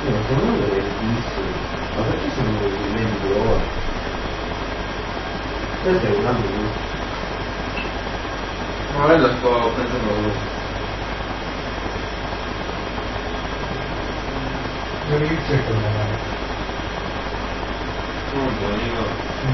Sì, ma secondo me deve essere, ma perché sono così lenti ora? Questo è un anno. Magari la sto pensando così. Non inizio con la mano. Non so, io